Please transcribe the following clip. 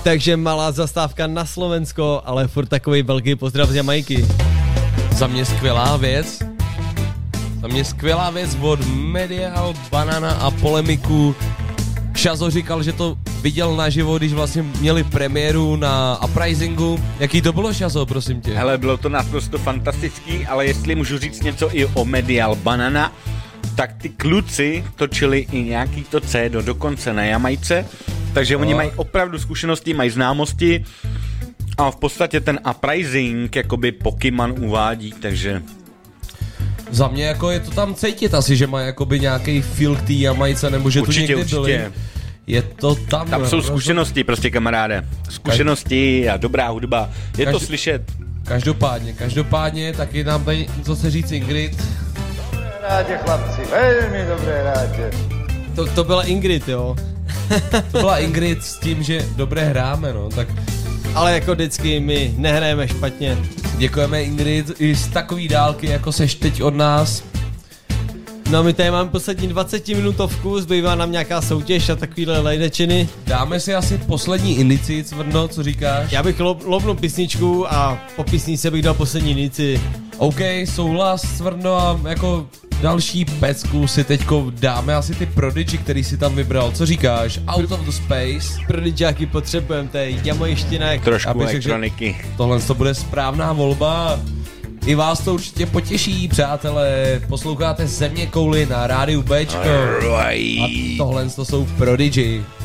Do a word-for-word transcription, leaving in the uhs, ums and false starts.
Takže malá zastávka na Slovensko, ale furt takový velký pozdrav z Jamajky. Za mě skvělá věc. Za mě skvělá věc od Medial, Banana a Polemiku. Shazo říkal, že to viděl naživo, když vlastně měli premiéru na Uprisingu. Jaký to bylo, Shazo, prosím tě? Hele, bylo to naprosto fantastický, ale jestli můžu říct něco i o Medial Banana, tak ty kluci točili i nějaký to C D dokonce na Jamajce, takže no. Oni mají opravdu zkušenosti, mají známosti a v podstatě ten Uprising jakoby Pokémon uvádí, takže... Za mě jako je to tam cítit asi, že má jakoby nějaký feel k té Jamajce, nebo že určitě, tu někdy určitě. byli. Je to tam. Tam jsou zkušenosti prostě, kamaráde. Zkušenosti a dobrá hudba. Je Každ... to slyšet. Každopádně, každopádně, taky nám tady co se říct Ingrid. Dobré rádě, chlapci, velmi dobré rádě. To, to byla Ingrid, jo. To byla Ingrid s tím, že dobré hráme, no, tak... Ale jako vždycky my nehrajeme špatně. Děkujeme Ingrid i z takový dálky, jako seš teď od nás. No my tady máme poslední dvacetiminutovku, zbývá nám nějaká soutěž a takovýhle lejdečiny. Dáme si asi poslední indici, Cvrno, co říkáš? Já bych lob, lobnul písničku a po písničce bych dal poslední indici. OK, souhlas, Cvrno, a jako další pecku si teďko dáme asi ty Prodigy, který si tam vybral. Co říkáš? Out of the Space. Prodigyáky potřebujeme, to je jamojštinek. Trošku elektroniky. Tohle to bude správná volba. I vás to určitě potěší, přátelé. Posloucháte Země kouli na rádiu Bčko. A tohle to jsou Prodigy.